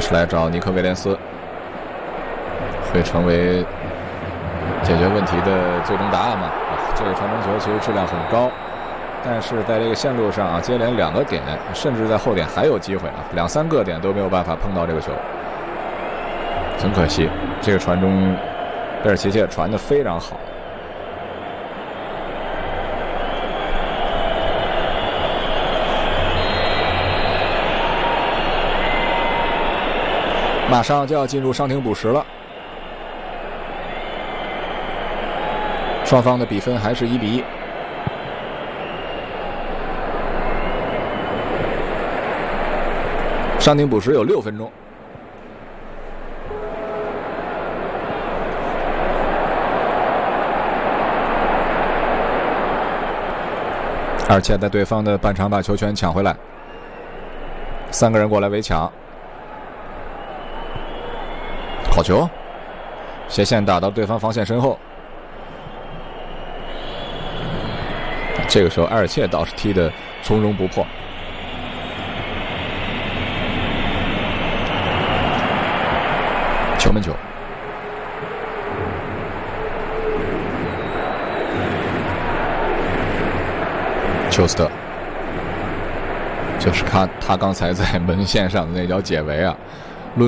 是来找尼克威廉斯，会成为解决问题的最终答案吗？这个传中球其实质量很高，但是在这个线路上接连2个点，甚至在后点还有机会2、3个点都没有办法碰到这个球，很可惜。这个传中，贝尔齐切传得非常好。马上就要进入伤停补时了，双方的比分还是1-1。伤停补时有6分钟。阿尔切在对方的半场把球权抢回来，3个人过来围抢。好球，斜线打到对方防线身后。这个时候，埃尔切倒是踢得从容不迫。球门球，丘斯特，就是他刚才在门线上的那脚解围啊。